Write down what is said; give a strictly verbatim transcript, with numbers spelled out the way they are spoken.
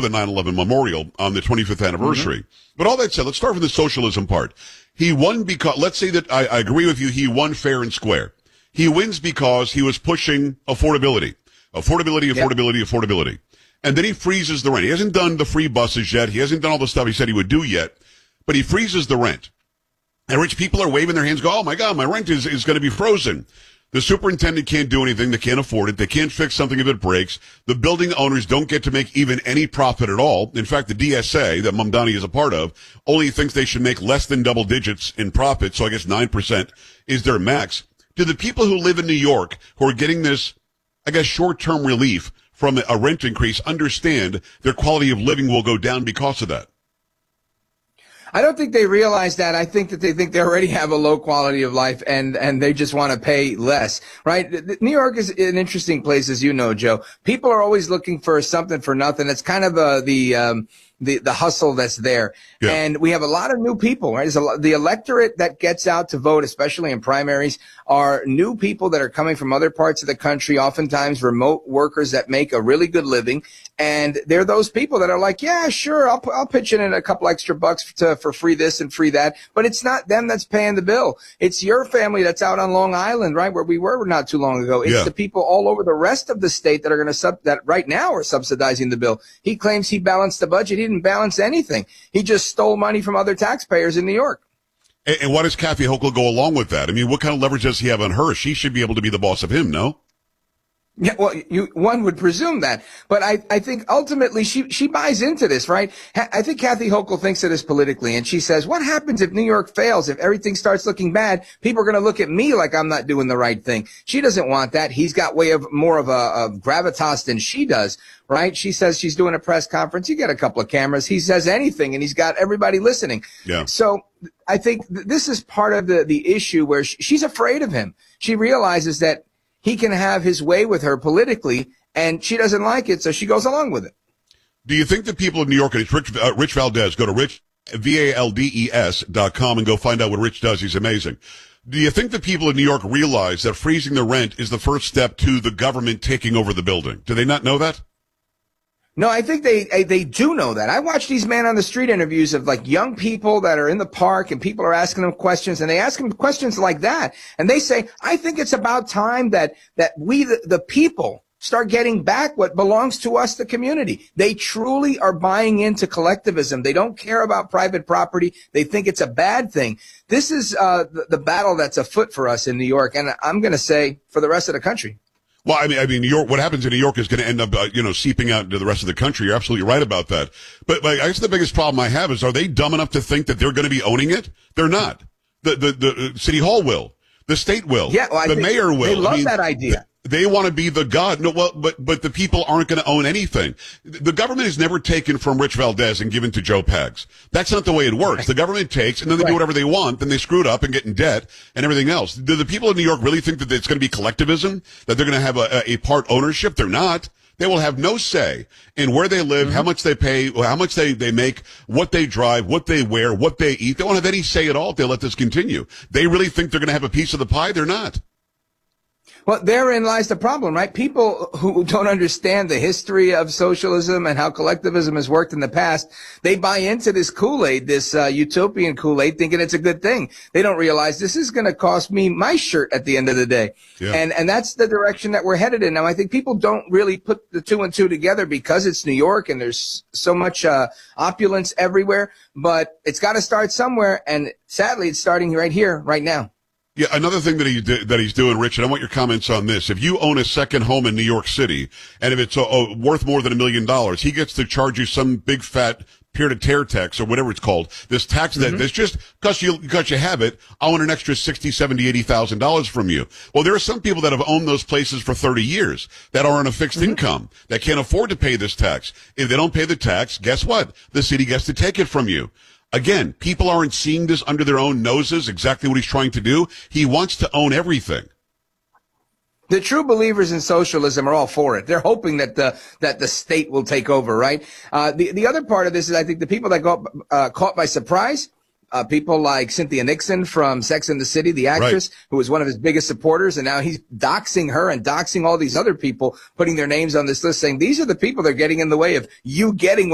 the nine eleven memorial on the twenty-fifth anniversary. Mm-hmm. But all that said, let's start from the socialism part. He won because, let's say that I, I agree with you, he won fair and square. He wins because he was pushing affordability. Affordability, affordability, yep. affordability. And then he freezes the rent. He hasn't done the free buses yet. He hasn't done all the stuff he said he would do yet. But he freezes the rent. And rich people are waving their hands, go, oh my God, my rent is, is going to be frozen. The superintendent can't do anything. They can't afford it. They can't fix something if it breaks. The building owners don't get to make even any profit at all. In fact, the D S A that Mamdani is a part of only thinks they should make less than double digits in profit. So I guess nine percent is their max. Do the people who live in New York who are getting this, I guess, short-term relief from a rent increase understand their quality of living will go down because of that? I don't think they realize that. I think that they think they already have a low quality of life and, and they just want to pay less, right? New York is an interesting place, as you know, Joe. People are always looking for something for nothing. It's kind of uh, the, um, the, the hustle that's there. Yeah. And we have a lot of new people, right? There's a lot, the electorate that gets out to vote, especially in primaries, are new people that are coming from other parts of the country, oftentimes remote workers that make a really good living. And they're those people that are like, yeah, sure, I'll, I'll pitch in a couple extra bucks to, for free this and free that. But it's not them that's paying the bill. It's your family that's out on Long Island, right, where we were not too long ago. It's yeah. the people all over the rest of the state that are going to sub, that right now are subsidizing the bill. He claims he balanced the budget. He didn't balance anything. He just stole money from other taxpayers in New York. And, and why does Kathy Hochul go along with that? I mean, what kind of leverage does he have on her? She should be able to be the boss of him, no? Yeah, well, you, one would presume that, but I, I think ultimately she, she buys into this, right? Ha- I think Kathy Hochul thinks of this politically, and she says, what happens if New York fails? If everything starts looking bad, people are going to look at me like I'm not doing the right thing. She doesn't want that. He's got way of more of a, a gravitas than she does, right? She says she's doing a press conference. You get a couple of cameras. He says anything, and he's got everybody listening. Yeah. So I think th- this is part of the, the issue where sh- she's afraid of him. She realizes that he can have his way with her politically, and she doesn't like it, so she goes along with it. Do you think the people of New York, and it's Rich, uh, Rich Valdez, go to Rich, V A L D E S dot com and go find out what Rich does. He's amazing. Do you think the people of New York realize that freezing the rent is the first step to the government taking over the building? Do they not know that? No, I think they they do know that. I watch these man on the street interviews of like young people that are in the park and people are asking them questions and they ask them questions like that. And they say, I think it's about time that that we, the, the people, start getting back what belongs to us, the community. They truly are buying into collectivism. They don't care about private property. They think it's a bad thing. This is uh, the, the battle that's afoot for us in New York. And I'm going to say for the rest of the country. Well, I mean, I mean, New York, what happens in New York is going to end up, uh, you know, seeping out into the rest of the country. You're absolutely right about that. But, but I guess the biggest problem I have is, are they dumb enough to think that they're going to be owning it? They're not. The, the, the uh, City Hall will. The state will. Yeah, well, I the mayor will. They love I mean, that idea. They want to be the god. No, well, but, but the people aren't going to own anything. The government is never taken from Rich Valdez and given to Joe Pags. That's not the way it works. The government takes and then they right. do whatever they want. Then they screw it up and get in debt and everything else. Do the people of New York really think that it's going to be collectivism? That they're going to have a, a part ownership? They're not. They will have no say in where they live, mm-hmm. how much they pay, how much they, they make, what they drive, what they wear, what they eat. They won't have any say at all if they let this continue. They really think they're going to have a piece of the pie? They're not. Well, therein lies the problem, right? People who don't understand the history of socialism and how collectivism has worked in the past, they buy into this Kool-Aid, this uh, utopian Kool-Aid, thinking it's a good thing. They don't realize this is going to cost me my shirt at the end of the day. Yeah. And and that's the direction that we're headed in. Now, I think people don't really put the two and two together because it's New York and there's so much uh, opulence everywhere. But it's got to start somewhere. And sadly, it's starting right here, right now. Yeah, another thing that he that he's doing, Richard, I want your comments on this. If you own a second home in New York City, and if it's uh, uh, worth more than a million dollars, he gets to charge you some big fat peer-to-tear tax or whatever it's called. This tax that mm-hmm. that's just because you because you have it, I want an extra sixty, seventy, eighty thousand dollars from you. Well, there are some people that have owned those places for thirty years that are on a fixed mm-hmm. income that can't afford to pay this tax. If they don't pay the tax, guess what? The city gets to take it from you. Again, people aren't seeing this under their own noses, exactly what he's trying to do. He wants to own everything. The true believers in socialism are all for it. They're hoping that the that the state will take over, right? Uh, the the other part of this is I think the people that got uh, caught by surprise, uh, people like Cynthia Nixon from Sex and the City, the actress, right. who was one of his biggest supporters, and now he's doxing her and doxing all these other people, putting their names on this list, saying these are the people that are getting in the way of you getting